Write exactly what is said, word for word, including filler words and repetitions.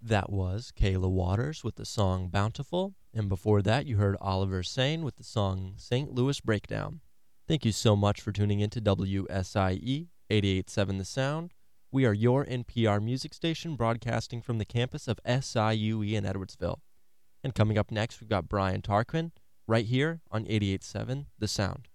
That was Kayla Waters with the song Bountiful, and before that you heard Oliver Sane with the song Saint Louis Breakdown. Thank you so much for tuning in to W S I E eighty-eight point seven The Sound. We are your N P R music station broadcasting from the campus of S I U E in Edwardsville. And coming up next, we've got Brian Tarquin right here on eighty-eight point seven The Sound.